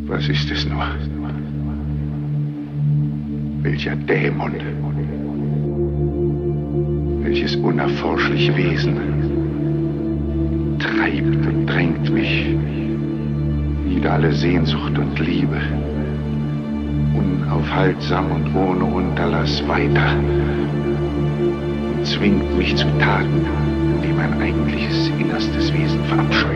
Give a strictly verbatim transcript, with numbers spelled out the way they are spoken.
Was ist es nur? Welcher Dämon? Welches unerforschliche Wesen treibt und drängt mich wider alle Sehnsucht und Liebe, unaufhaltsam und ohne Unterlass weiter und zwingt mich zu Taten, die mein eigentliches innerstes Wesen verabscheut.